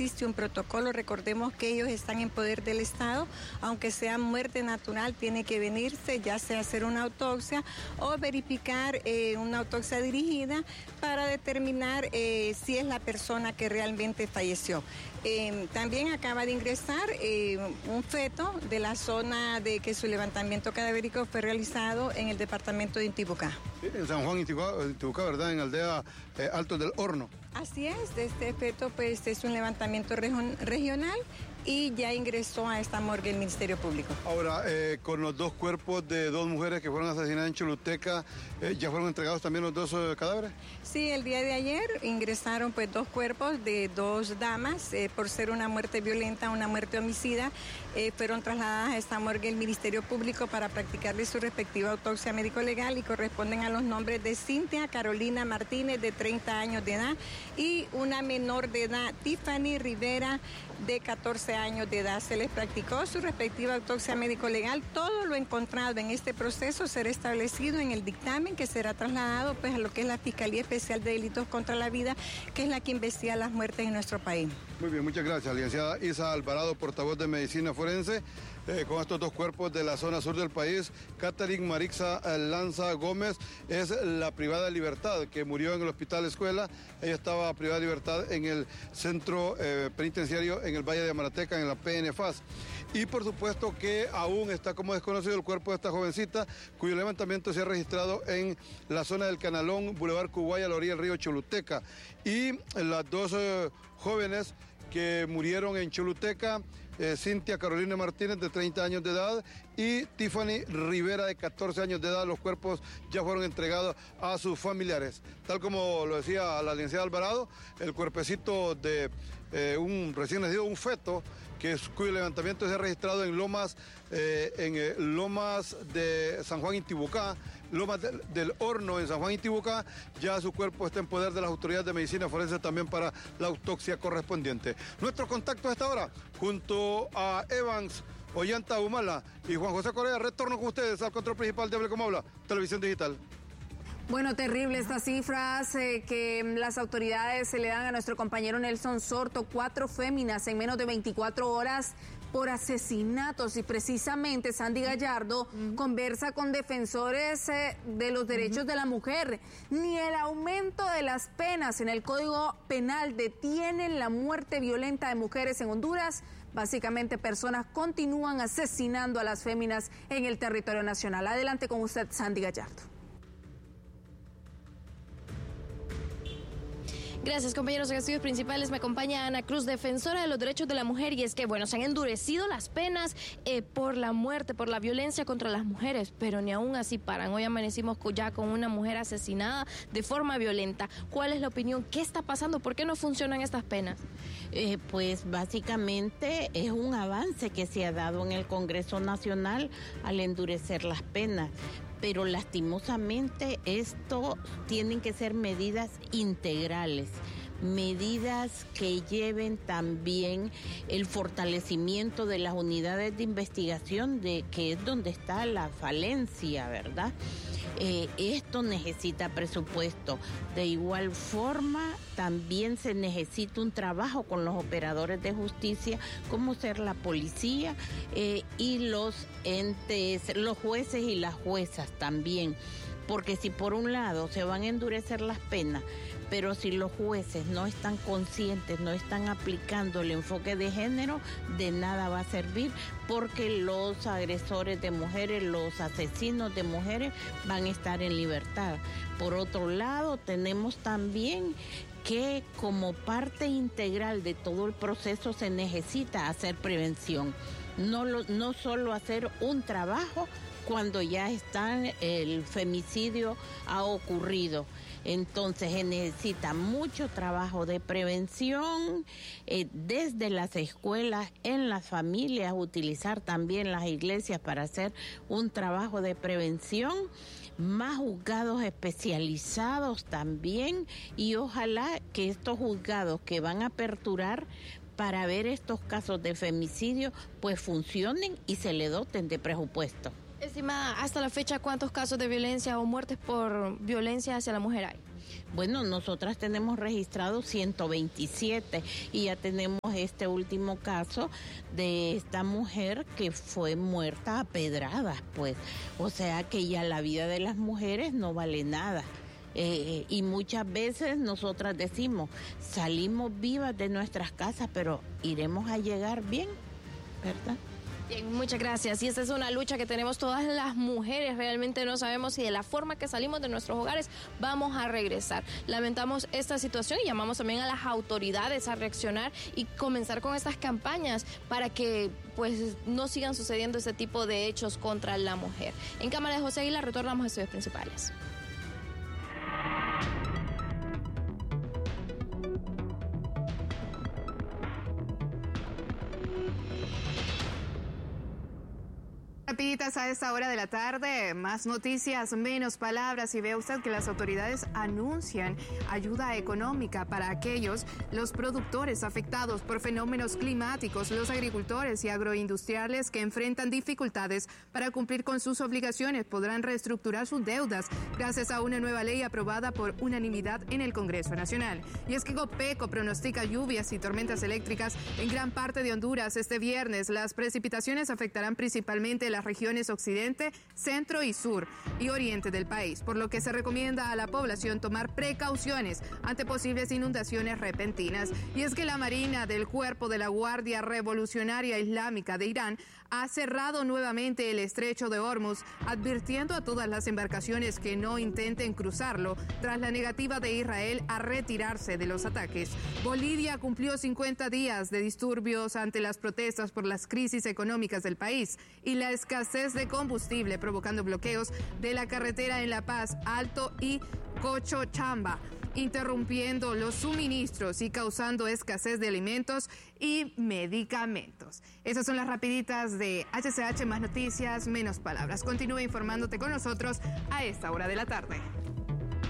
existe un protocolo. Recordemos que ellos están en poder del Estado, aunque sea muerte natural, tiene que venirse, ya sea hacer una autopsia o verificar una autopsia dirigida para determinar si es la persona que realmente falleció. También acaba de ingresar un feto de la zona de que su levantamiento cadavérico fue realizado en el departamento de Intibucá. En San Juan Intibucá, ¿verdad? En aldea Alto del Horno. Así es, este feto pues es un levantamiento regional y ya ingresó a esta morgue el Ministerio Público. Ahora, con los dos cuerpos de dos mujeres que fueron asesinadas en Choluteca, ¿ya fueron entregados también los dos cadáveres? Sí, el día de ayer ingresaron pues dos cuerpos de dos damas, por ser una muerte violenta, una muerte homicida, fueron trasladadas a esta morgue del Ministerio Público para practicarle su respectiva autopsia médico-legal y corresponden a los nombres de Cintia Carolina Martínez, de 30 años de edad, y una menor de edad, Tiffany Rivera, de 14 años de edad. Se les practicó su respectiva autopsia médico-legal. Todo lo encontrado en este proceso será establecido en el dictamen que será trasladado pues a lo que es la Fiscalía Especial de Delitos contra la Vida, que es la que investiga las muertes en nuestro país. Muy bien, muchas gracias, licenciada Isa Alvarado, portavoz de Medicina Forense. Con estos dos cuerpos de la zona sur del país, Catherine Marixa Lanza Gómez es la privada de libertad que murió en el Hospital Escuela. Ella estaba privada de libertad en el centro penitenciario en el Valle de Amarateca, en la PNFAS. Y por supuesto que aún está como desconocido el cuerpo de esta jovencita, cuyo levantamiento se ha registrado en la zona del Canalón, Boulevard Cubay, a la orilla del río Choluteca. Y las dos jóvenes que murieron en Choluteca, Cintia Carolina Martínez, de 30 años de edad, y Tiffany Rivera, de 14 años de edad. Los cuerpos ya fueron entregados a sus familiares. Tal como lo decía la licenciada Alvarado, el cuerpecito de un recién nacido, un feto, cuyo levantamiento se ha registrado en Lomas de San Juan Intibucá, Lomas del Horno en San Juan Intibucá. Ya su cuerpo está en poder de las autoridades de medicina forense también para la autopsia correspondiente. Nuestro contacto a esta hora, junto a Evans Ollanta Humala y Juan José Correa, retorno con ustedes al control principal de Hable Como Habla, Televisión Digital. Bueno, terrible estas cifras que las autoridades se le dan a nuestro compañero Nelson Sorto. 4 féminas en menos de 24 horas por asesinatos, y precisamente Sandy Gallardo conversa con defensores de los derechos de la mujer. Ni el aumento de las penas en el Código Penal detienen la muerte violenta de mujeres en Honduras. Básicamente, personas continúan asesinando a las féminas en el territorio nacional. Adelante con usted, Sandy Gallardo. Gracias, compañeros. En estudios principales me acompaña Ana Cruz, defensora de los derechos de la mujer, y es que, bueno, se han endurecido las penas por la muerte, por la violencia contra las mujeres, pero ni aún así paran. Hoy amanecimos ya con una mujer asesinada de forma violenta. ¿Cuál es la opinión? ¿Qué está pasando? ¿Por qué no funcionan estas penas? Pues básicamente es un avance que se ha dado en el Congreso Nacional al endurecer las penas. Pero lastimosamente esto tienen que ser medidas integrales, medidas que lleven también el fortalecimiento de las unidades de investigación, que es donde está la falencia, ¿verdad? Esto necesita presupuesto. De igual forma, también se necesita un trabajo con los operadores de justicia, como ser la policía y los entes, los jueces y las juezas también. Porque si por un lado se van a endurecer las penas, pero si los jueces no están conscientes, no están aplicando el enfoque de género, de nada va a servir, porque los agresores de mujeres, los asesinos de mujeres van a estar en libertad. Por otro lado, tenemos también que como parte integral de todo el proceso se necesita hacer prevención, no solo hacer un trabajo cuando ya el femicidio ha ocurrido. Entonces se necesita mucho trabajo de prevención desde las escuelas, en las familias, utilizar también las iglesias para hacer un trabajo de prevención, más juzgados especializados también, y ojalá que estos juzgados que van a aperturar para ver estos casos de femicidio pues funcionen y se le doten de presupuesto. Estimada, hasta la fecha, ¿cuántos casos de violencia o muertes por violencia hacia la mujer hay? Bueno, nosotras tenemos registrados 127 y ya tenemos este último caso de esta mujer que fue muerta a pedradas, pues. O sea que ya la vida de las mujeres no vale nada. Y muchas veces nosotras decimos, salimos vivas de nuestras casas, pero iremos a llegar bien, ¿verdad? Bien, muchas gracias. Y esta es una lucha que tenemos todas las mujeres. Realmente no sabemos si de la forma que salimos de nuestros hogares vamos a regresar. Lamentamos esta situación y llamamos también a las autoridades a reaccionar y comenzar con estas campañas para que pues no sigan sucediendo este tipo de hechos contra la mujer. En cámara de José Aguilar retornamos a estudios principales. Rapiditas a esta hora de la tarde, más noticias, menos palabras, y vea usted que las autoridades anuncian ayuda económica para los productores afectados por fenómenos climáticos, los agricultores y agroindustriales que enfrentan dificultades para cumplir con sus obligaciones podrán reestructurar sus deudas gracias a una nueva ley aprobada por unanimidad en el Congreso Nacional. Y es que GOPECO pronostica lluvias y tormentas eléctricas en gran parte de Honduras este viernes. Las precipitaciones afectarán principalmente las regiones occidente, centro y sur y oriente del país, por lo que se recomienda a la población tomar precauciones ante posibles inundaciones repentinas. Y es que la Marina del Cuerpo de la Guardia Revolucionaria Islámica de Irán ha cerrado nuevamente el estrecho de Hormuz, advirtiendo a todas las embarcaciones que no intenten cruzarlo tras la negativa de Israel a retirarse de los ataques. Bolivia cumplió 50 días de disturbios ante las protestas por las crisis económicas del país y la escasez de combustible, provocando bloqueos de la carretera en La Paz, Alto y Cochochamba, interrumpiendo los suministros y causando escasez de alimentos y medicamentos. Esas son las rapiditas de HCH, más noticias, menos palabras. Continúa informándote con nosotros a esta hora de la tarde.